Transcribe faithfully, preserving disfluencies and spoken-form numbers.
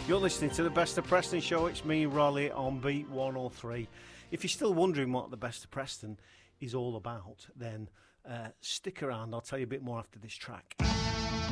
You're listening to the Best of Preston show. It's me, Rolly, on Beat one oh three. If you're still wondering what the Best of Preston is all about, then uh, stick around. I'll tell you a bit more after this track.